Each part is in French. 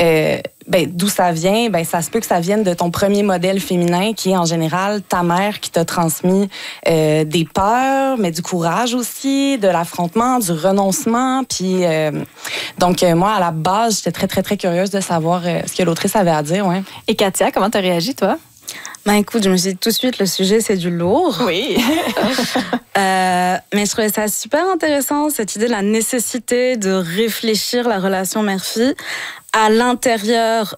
d'où ça vient, ça se peut que ça vienne de ton premier modèle féminin qui est en général ta mère qui t'a transmis des peurs, mais du courage aussi, de l'affrontement, du renoncement. Puis donc moi, à la base, j'étais très, très, très curieuse de savoir ce que l'autrice avait à dire. Ouais. Et Katia, comment t'as réagi, toi? Ben écoute, je me suis dit tout de suite, le sujet, c'est du lourd. Oui. Mais je trouvais ça super intéressant, cette idée de la nécessité de réfléchir la relation mère-fille à l'intérieur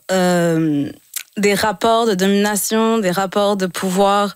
des rapports de domination, des rapports de pouvoir.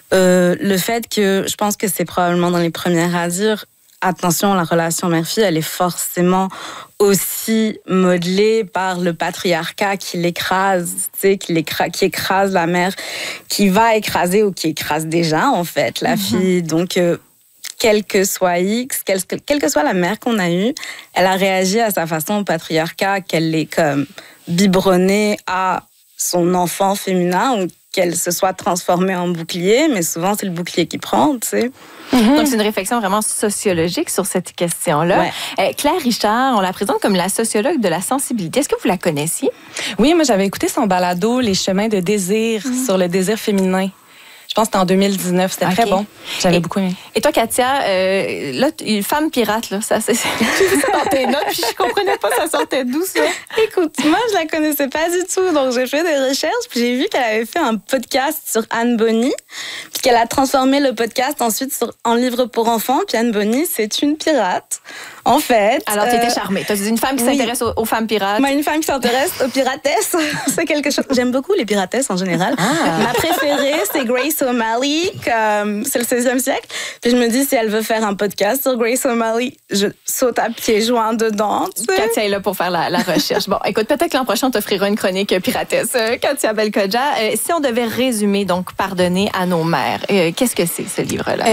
Le fait que, je pense que c'est probablement dans les premières à dire, attention, la relation mère-fille, elle est forcément aussi modelée par le patriarcat qui l'écrase, tu sais, qui écrase la mère, qui va écraser ou qui écrase déjà, en fait, la fille. Donc, quel que soit X, quelle que soit la mère qu'on a eue, elle a réagi à sa façon au patriarcat, qu'elle l'ait comme biberonnée à son enfant féminin ou qu'elle se soit transformée en bouclier, mais souvent, c'est le bouclier qui prend, tu sais. Donc, c'est une réflexion vraiment sociologique sur cette question-là. Ouais. Claire Richard, on la présente comme la sociologue de la sensibilité. Est-ce que vous la connaissiez? Oui, moi, j'avais écouté son balado « Les chemins de désir » sur le désir féminin. Je pense que c'était en 2019. C'était très bon. J'avais beaucoup aimé. Et toi, Katia, là, une femme pirate, là, ça, c'est dans tes notes, puis je comprenais pas ça sortait d'où, ça? Écoute, moi, je la connaissais pas du tout, donc j'ai fait des recherches, puis j'ai vu qu'elle avait fait un podcast sur Anne Bonny, puis qu'elle a transformé le podcast ensuite en livre pour enfants, puis Anne Bonny, c'est une pirate, en fait. Alors, tu étais charmée. Tu es une femme qui s'intéresse aux femmes pirates. Moi, une femme qui s'intéresse aux piratesses, c'est quelque chose. J'aime beaucoup les piratesses en général. Ma préférée, c'est Grace O'Malley, c'est le 16e siècle. Puis je me dis, si elle veut faire un podcast sur Grace O'Malley, je saute à pieds joints dedans. Tu sais. Katia est là pour faire la recherche. Bon, écoute, peut-être que l'an prochain, on t'offrira une chronique piratesse. Katia Belkodja, si on devait résumer, donc, pardonner à nos mères, qu'est-ce que c'est, ce livre-là?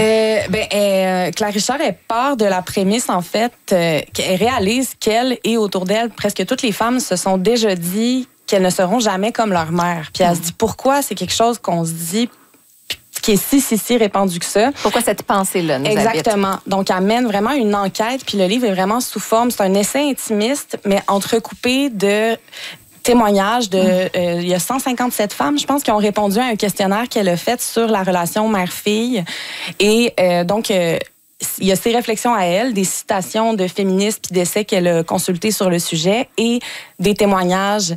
Claire Richard, elle part de la prémisse, en fait, qu'elle réalise qu'elle et autour d'elle, presque toutes les femmes se sont déjà dit qu'elles ne seront jamais comme leur mère. Puis elle se dit pourquoi c'est quelque chose qu'on se dit qui est si répandu que ça. Pourquoi cette pensée-là nous Exactement. habite? Donc, elle mène vraiment une enquête, puis le livre est vraiment sous forme, c'est un essai intimiste, mais entrecoupé de témoignages il y a 157 femmes, je pense, qui ont répondu à un questionnaire qu'elle a fait sur la relation mère-fille. Et donc, il y a ses réflexions à elle, des citations de féministes puis d'essais qu'elle a consultés sur le sujet et des témoignages,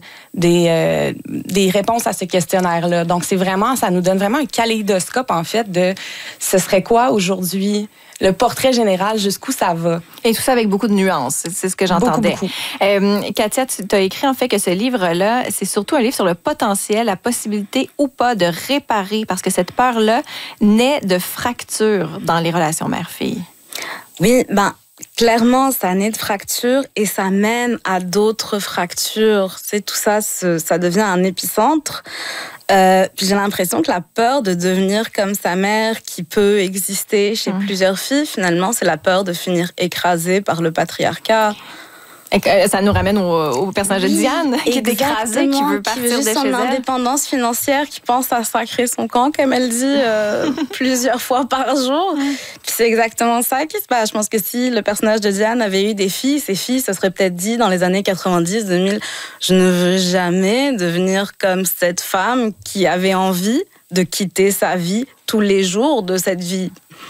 des réponses à ce questionnaire-là. Donc, ça nous donne vraiment un kaléidoscope, en fait, de ce serait quoi aujourd'hui, le portrait général, jusqu'où ça va. Et tout ça avec beaucoup de nuances, c'est ce que j'entendais. Beaucoup. Katia, tu as écrit en fait que ce livre-là, c'est surtout un livre sur le potentiel, la possibilité ou pas de réparer, parce que cette peur-là naît de fractures dans les relations mère-fille. Oui, clairement, ça naît de fractures et ça mène à d'autres fractures. C'est tout ça, ça devient un épicentre. Puis j'ai l'impression que la peur de devenir comme sa mère, qui peut exister chez plusieurs filles, finalement, c'est la peur de finir écrasée par le patriarcat. Et ça nous ramène au personnage de Diane, qui est écrasée, qui veut partir de chez elle. Qui veut juste son indépendance financière, qui pense à sacrer son camp, comme elle dit, plusieurs fois par jour. Puis c'est exactement ça qui se passe. Je pense que si le personnage de Diane avait eu des filles, ses filles se seraient peut-être dit dans les années 90, 2000, je ne veux jamais devenir comme cette femme qui avait envie de quitter sa vie tous les jours de cette vie.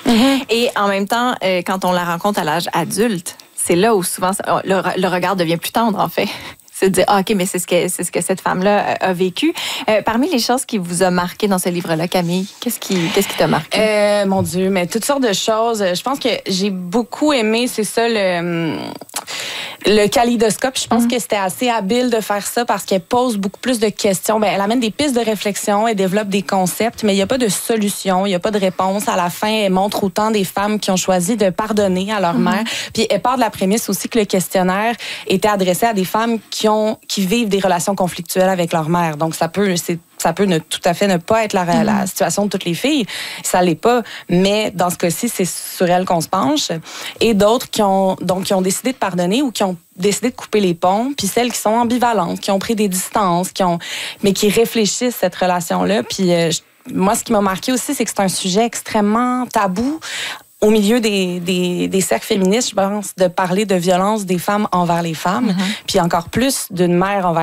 Et en même temps, quand on la rencontre à l'âge adulte, c'est là où souvent le regard devient plus tendre, en fait. C'est de dire, OK, mais c'est ce que cette femme-là a vécu. Parmi les choses qui vous a marqué dans ce livre-là, Camille, qu'est-ce qui t'a marqué? Mon Dieu, mais toutes sortes de choses. Je pense que j'ai beaucoup aimé, c'est ça, le kaléidoscope. Je pense que c'était assez habile de faire ça parce qu'elle pose beaucoup plus de questions. Elle amène des pistes de réflexion, elle développe des concepts, mais il n'y a pas de solution, il n'y a pas de réponse. À la fin, elle montre autant des femmes qui ont choisi de pardonner à leur mère. Puis elle part de la prémisse aussi que le questionnaire était adressé à des femmes qui vivent des relations conflictuelles avec leur mère. Donc, ça peut tout à fait ne pas être la situation de toutes les filles. Ça l'est pas. Mais dans ce cas-ci, c'est sur elles qu'on se penche. Et d'autres qui ont décidé de pardonner ou qui ont décidé de couper les ponts. Puis celles qui sont ambivalentes, qui ont pris des distances, mais qui réfléchissent cette relation-là. Puis moi, ce qui m'a marqué aussi, c'est que c'est un sujet extrêmement tabou. Au milieu des cercles féministes, je pense, de parler de violence des femmes envers les femmes, puis encore plus d'une mère envers